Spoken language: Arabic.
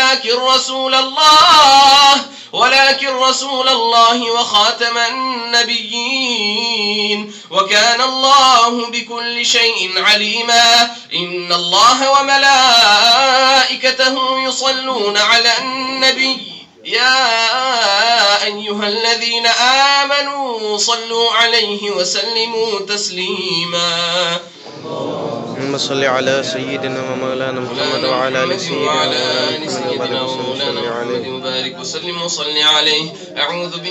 ولكن رسول الله وخاتم النبيين وكان الله بكل شيء عليما. إن الله وملائكته يصلون على النبي يا أيها الذين آمنوا صلوا عليه وسلموا تسليما. اللهم صل على سيدنا ومولانا محمد وعلى آل سيدنا ومولانا محمد وبارك وسلم عليه. وبارك وسلم وصل عليه. أعوذ